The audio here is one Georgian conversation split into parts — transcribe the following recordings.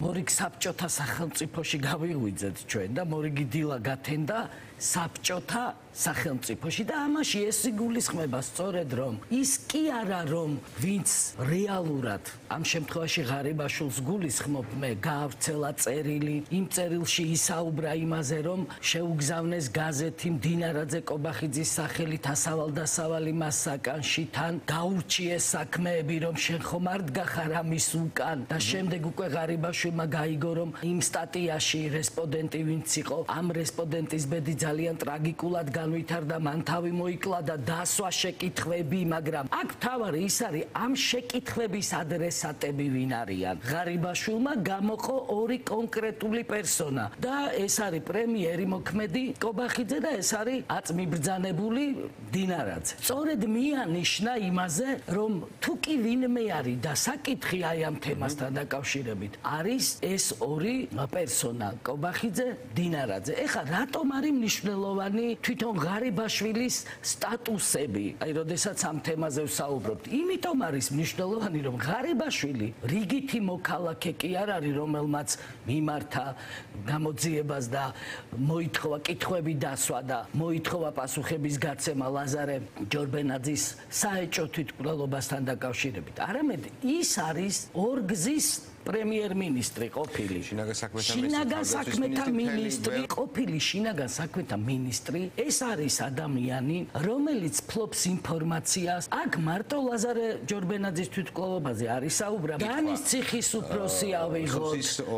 მორიგ საბჭოთა სახელმწიფოში გავიღვიძეთ ჩვენ და მორიგი დილა გათენდა საბჭოთა სახელმწიფოში და ამაში ეს იგულისხმება სწორედ რომ ის კი არა რომ ვინც რეალურად ამ შემთხვევაში ღარიბაშვილს გულისხმობ მე გაავრცელა წერილი იმ წერილში ისაუბრა იმაზე რომ შეუგზავნეს გაზეთი მდინარაძე კობახიძის სახელით ასავალ-დასავალი მას საკანში თან გაურჩიეს საქმეები რომ შენ ხომ არ დგახარ ამის უკან და შემდეგ უკვე ღარიბაშვილმა გაიგო რომ იმ სტატიაში რესპონდენტი ვინც იყო ამ რესპონდენტის ბედი ძალიან ტრაგიკულად განვითარდა მან თავი მოიკლა და დასვა შეკითხვები მაგრამ აქ თავარი ის არის ამ შეკითხვების ადრესატები ვინ არიან ღარიბაშვილმა გამოყო ორი კონკრეტული პერსონა და ეს არის პრემიერი მოქმედი კობახიძე და ეს არის აწმიბრძანებული დინარაძე სწორედ მიანიშნა იმაზე რომ თუ კი ვინმე არის და საკითხი აი ამ თემასთან დაკავშირებით არის ეს ორი პერსონა კობახიძე დინარაძე ეხლა რატომ არის მნიშვნელოვანი თვითონ ღარიბაშვილის სტატუსები აი როდესაც ამ თემაზე ვსაუბრობთ იმიტომ არის მნიშვნელოვანი რომ ღარიბაშვილი რიგითი მოქალაქე კი არ არის რომელმაც მიმართა გამოძიებას და მოითხოვა კითხვები დასვა და მოითხოვა პასუხების გაცემა ლაზარე ჯორბენაძის საეჭო თვითმკვლელობასთან დაკავშირებით არამედ ის არის ორგზის პრემიერ-მინისტრი ყოფილი შინაგან საქმეთა მინისტრი ყოფილი შინაგან საქმეთა მინისტრი ეს არის ადამიანი რომელიც ფლობს ინფორმაციას აქ მარტო ლაზარე ჯორბენაძის თვითმკვლელობაზე არის საუბარი განის ციხის უფროსი ავიღოთ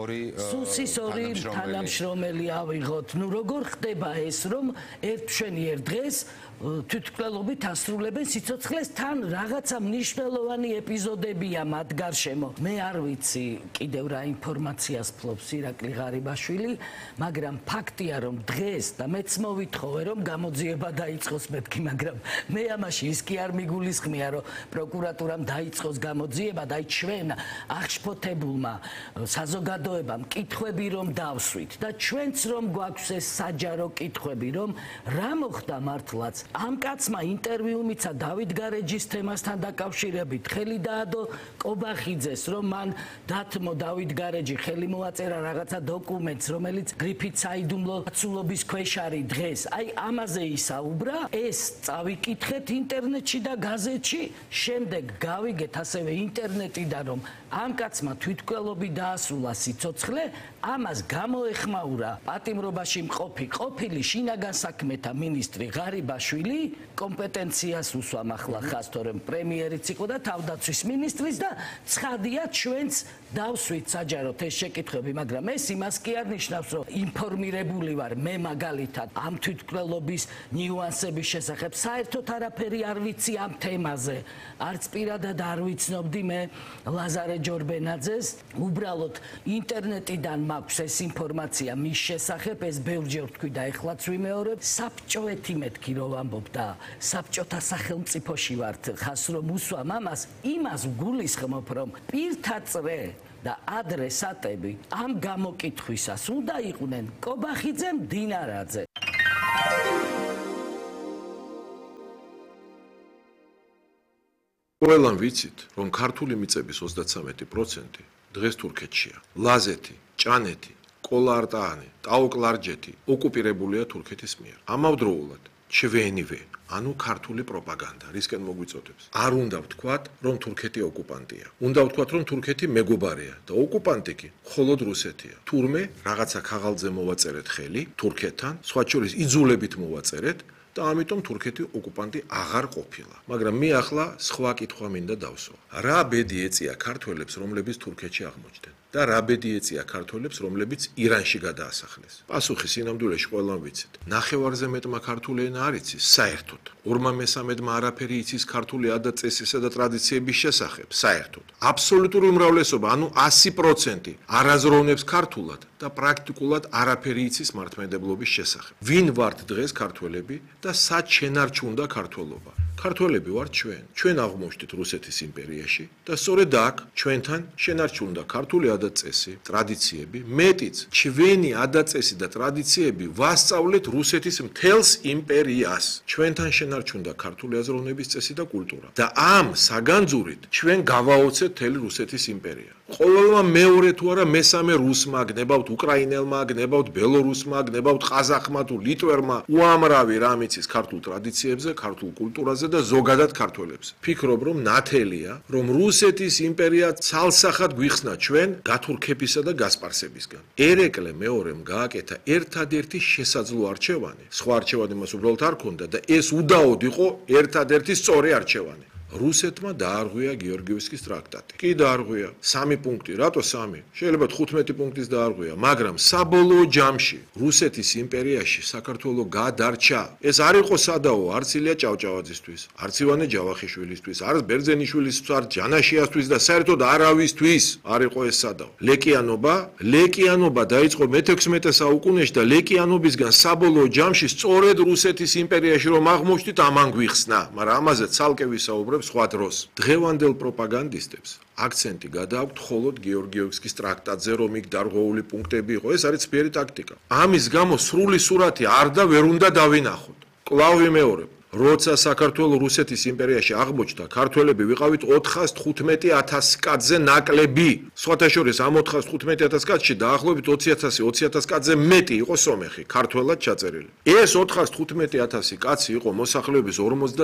სუსის ორი თანამშრომელი ავიღოთ ნუ როგორ ხდება ეს რომ ერთშვენიერ დღეს თვითმკვლელობით ასრულებენ სიცოცხლეს თან რაღაცა მნიშვნელოვანი ეპიზოდებია მათ გარშემო მე არ ვიცი კიდევ რა ინფორმაციას ფლობს ირაკლი ღარიბაშვილი მაგრამ ფაქტია რომ დღეს და მეც მოვითხოვე რომ გამოძიება დაიწყოს მეთქი მაგრამ მე ამაში ის კი არ მიგულისხმია რომ პროკურატურამ დაიწყოს გამოძიება და ჩვენ აღშფოთებულმა საზოგადოებამ კითხვები რომ დავსვით და ჩვენც რომ გვაქვს ეს საჯარო კითხვები რომ რა მოხდა მართლაც ამ კაცმა ინტერვიუ მიცა დავით გარეჯის თემასთან დაკავშირებით ხელი დაადო კობახიძეს რომ მან დათმო დავით გარეჯი ხელი მოაწერა რაღაცა დოკუმენტს რომელიც გრიფით საიდუმლო ცულობის ქვეშ არის დღეს აი ამაზე ისაუბრა ეს წავიკითხეთ ინტერნეტში და გაზეთში შემდეგ გავიგეთ ასევე ინტერნეტიდან რომ ამ კაცმა თვითმკვლელობი დაასრულა სიცოცხლე ამას გამოეხმაურა პატიმრობაში მყოფი ყოფილი შინაგან საქმეთა მინისტრი ღარიბაშვილი კომპეტენციას უსვამ ახლა ხას თორემ პრემიერიც იყო და თავდაცვის მინისტრის და ცხადია ჩვენც დავსვით საჯაროდ ეს შეკითხვები მაგრამ ეს იმას კი არ ნიშნავს რომ ინფორმირებული ვარ მე მაგალითად ამ თვითმკვლელობის ნიუანსების შესახებ საერთოდ არაფერი არ ვიცი ამ თემაზე არც პირადად არ ვიცნობდი მე ლაზარე ჯორბენაძეს უბრალოდ ინტერნეტიდან მაქვს ეს ინფორმაცია მის შესახებ ეს ბევრჯერ ვთქვი და ეხლაც ვიმეორებ საბჭოეთი მეთქი რომ ვამბობ და საბჭოთა სახელმწიფოში ვართ ხას რომ უსვამ ამას იმას ვგულისხმობ რომ პირთაწრე და ადრესატები ამ გამოკითხვისას უნდა იყვნენ კობახიძე მდინარაძე ყველამ ვიცით რომ ქართული მიწების 33% დღეს თურქეთშია ლაზეთი ჭანეთი კოლარტაანი ტაოკლარჯეთი ოკუპირებულია თურქეთის მიერ ამავდროულად ჩვენივე ანუ ქართული პროპაგანდა რისკენ მოგვიწოდებს არ უნდა ვთქვათ რომ თურქეთი ოკუპანტია უნდა ვთქვათ რომ თურქეთი მეგობარია და ოკუპანტი კი მხოლოდ რუსეთია თურმე რაღაცა ქაღალდზე მოვაწერეთ ხელი თურქეთთან სხვა შორის იძულებით მოვაწერეთ და ამიტომ თურქეთი ოკუპანტი აღარ ყოფილა მაგრამ მე ახლა სხვა კითხვა მინდა დავსვა რა ბედი ეწია ქართველებს რომლებიც თურქეთში აღმოჩნდნენ და რა ბედი ეწია ქართველებს რომლებიც ირანში გადაასახლეს პასუხი სინამდვილეში ყველამ ვიცით ნახევარზე მეტმა ქართული ენა არ იცის საერთოდ 2/3-მა არაფერი იცის ქართული ადათ-წესისა და ტრადიციების შესახებ საერთოდ აბსოლუტური უმრავლესობა ანუ 100% არაზროვნებს ქართულად და პრაქტიკულად არაფერი იცის მართლმადიდებლობის შესახებ ვინ ვართ დღეს ქართველები და სად შენარჩუნდა ქართველობა ქართველები ვართ ჩვენ. ჩვენ აღმოჩნდით რუსეთის იმპერიაში და სწორედ აქ ჩვენთან შენარჩუნდა ქართული ადაწესი, ტრადიციები, მეტიც ჩვენი ადაწესი და ტრადიციები ვასწავლეთ რუსეთის მთელს იმპერიას. ჩვენთან შენარჩუნდა ქართული აზროვნების წესი და კულტურა. და ამ საგანძურით ჩვენ გავაოცეთ მთელი რუსეთის იმპერია. ყოველმა მეორე თუ არა მესამე რუსმა, გნებავთ უკრაინელმა, გნებავთ ბელორუსმა, გნებავთ ყაზახმა თუ ლიტვერმა, უამრავი რამ იცის ქართულ ტრადიციებზე, ქართულ კულტურაზე და ზოგადად ქართველებს. ფიქრობ, რომ ნათელია, რომ რუსეთის იმპერია ცალსახად გვიხსნა ჩვენ გათურქებისა და გასპარსებისგან. ერეკლე მეორემ გააკეთა ერთადერთი შესაძლო არჩევანი. სხვა არჩევანი მას უბრალოდ არ ქონდა და ეს უდაოდ იყო ერთადერთი სწორი არჩევანი. რუსეთმა დაარღვია გეორგიევსკის ტრაქტატი. კი დაარღვია 3 პუნქტი, რატო 3? შეიძლება 15 პუნქტის დაარღვია, მაგრამ საბოლოო ჯამში რუსეთის იმპერიაში საქართველო გადარჩა. ეს არ იყო სადაო არც ილია ჭავჭავაძისთვის, არც ივანე ჯავახიშვილისთვის, არც ბერძენიშვილისთვის, არც ჯანაშიასთვის და საერთოდ არავისთვის არ იყო ეს სადაო. ლეკიანობა დაიწყო მე-16 საუკუნეში და ლეკიანობისგან საბოლოო ჯამში სწორედ რუსეთის იმპერიაში რომ აღმოჩნდით ამან გვიხსნა, მაგრამ ამაზე ცალკე ვისაუბრებ სხვა დროს. დღევანდელ პროპაგანდისტებს აქცენტი გადააქვთ მხოლოდ გეორგიევსკის ტრაქტატზე, რომ იქ დარღვეული პუნქტები იყო. ეს არის ძლიერი ტაქტიკა. ამის გამო სრული სურათი არ და ვერ უნდა დავინახოთ. კვლავ ვიმეორებ, როცა საქართველოს რუსეთის იმპერიაში აღმოჩნდა, ქართველები ვიყავით 415,000 კაცზე ნაკლები. სხვათა შორის ამ 415,000 კაცში დაახლოებით 20,000 კაცზე მეტი იყო სომეხი, ქართველად ჩაწერილი. ეს 415,000 კაცი იყო მოსახლეობის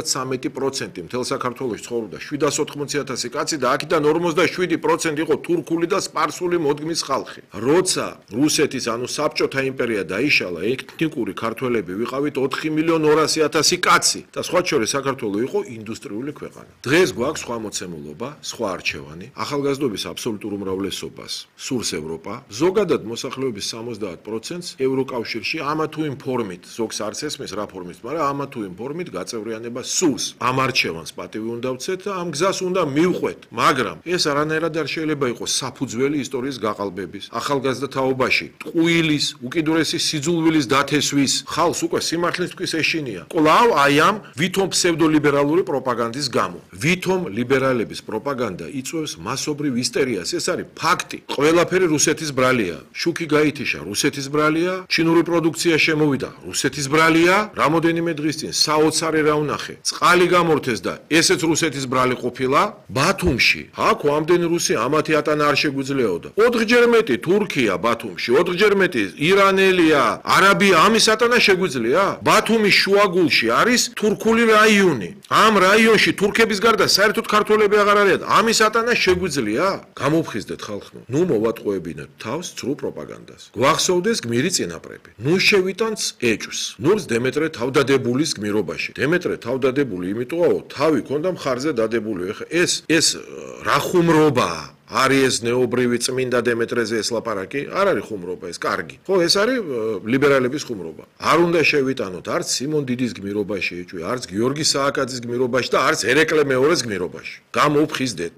53%, მთელ საქართველოში ცხოვრობდა 780,000 კაცი და აქედან 47% იყო თურქული და სპარსული მოდგმის ხალხი. როცა რუსეთის, ანუ საბჭოთა იმპერია დაიშალა, ეთნიკური ქართველები ვიყავით 4,200,000 კაცი. და სხვა შორის საქართველო იყო ინდუსტრიული ქვეყანა. დღეს გვაქვს სხვა მოცემულობა, სხვა არჩევანი, ახალგაზრდობის აბსოლუტურ უმრავლესობას სურს ევროპა, ზოგადად მოსახლეობის 70%-ს ევროკავშირში ამა თუ იმ ფორმით, ზოგს არც ესმის რა ფორმით, მაგრამ ამა თუ იმ ფორმით გაწევრიანება სურს. ამ არჩევანს პატივი უნდა ვცეთ და ამ გზას უნდა მივყვეთ, მაგრამ ეს არანაირად არ შეიძლება იყოს საფუძველი ისტორიის გაყალბების, ახალგაზრდა თაობაში, ტყუილის, უკიდურესი სიძულვილის დათესვის, ხალხს უკვე სიმართლის თქვის ეშინია. კვლავ აი ამ ვითომ ფსევდოლიბერალური პროპაგანდის გამო. ვითომ ლიბერალების პროპაგანდა იწვევს მასობრივ ისტერიას. ეს არის ფაქტი. ყველაფერი რუსეთის ბრალია. შუქი გაითიშა, რუსეთის ბრალია, ჩინური პროდუქცია შემოვიდა, რუსეთის ბრალია, რამოდენიმე დღის წინ საოცარი რა ვნახე. წყალი გამორთეს და ესეც რუსეთის brali ყოფილა. ბათუმში, აქ ამდენი რუსი ამათი ატანა არ შეგვიძლიაოდა. 4-ჯერ მეტი თურქია ბათუმში, 4-ჯერ მეტი ირანელია, არაბია, ამის ატანა შეგვიძლია? ბათუმის შუაგულში არის თურქული რაიონი. ამ რაიონში თურქების გარდა საერთოდ ქართველები აღარ არიან. ამის ატანა შეგვიძლია? გამოფხიზდეთ ხალხო. ნუ მოვატყუებინოთ თავს ცრუ პროპაგანდას. გვახსოვდეს გმირი წინაპრები. ნუ შევიტანს ეჭვს. ნურს დემეტრე თავდადებულის გმირობაში. დემეტრე თავდადებული იმიტოაო, თავი ქონდა მხარზე დადებული. ეხა ეს რა ხუმრობაა? არის ეს ნეობრივი წმინდა დემეტრეზე ეს ლაპარაკი? არ არის ხუმრობა ეს, კარგი. ხო, ეს არის ლიბერალების ხუმრობა. არ უნდა შევიტანოთ არც სიმონ დიდის გმირობაში ეჭვი, არც გიორგი სააკაძის გმირობაში და არც ერეკლე მეორეს გმირობაში. გამოვხიზდეთ.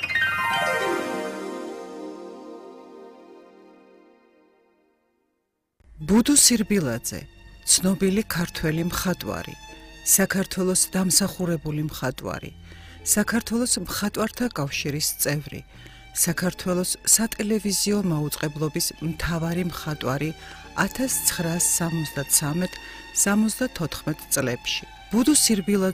ბუდუ სირბილაძე, ცნობილი ქართველი მხატვარი, საქართველოს დამსახურებული მხატვარი, საქართველოს მხატვართა კავშირის წევრი, საქართველოს სატელევიზიო მაუწყებლობის მთავარი მხატვარი 1973-74 წლებში. ბუდუ სირბილაძე